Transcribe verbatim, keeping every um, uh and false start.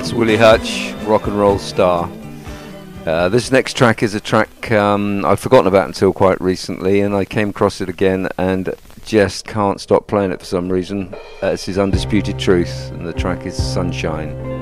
That's Willie Hutch, Rock and Roll Star. Uh, this next track is a track um, I'd forgotten about until quite recently, and I came across it again and just can't stop playing it for some reason. Uh, this is Undisputed Truth, and the track is Sunshine.